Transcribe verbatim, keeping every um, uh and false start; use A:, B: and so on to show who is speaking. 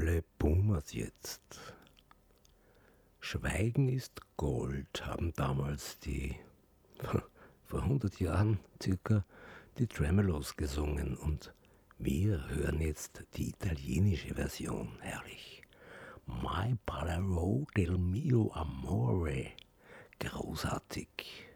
A: alle Boomers jetzt. Schweigen ist Gold, haben damals die, vor hundert Jahren circa, die Tremelos gesungen und wir hören jetzt die italienische Version, herrlich. My Palero del mio amore, großartig.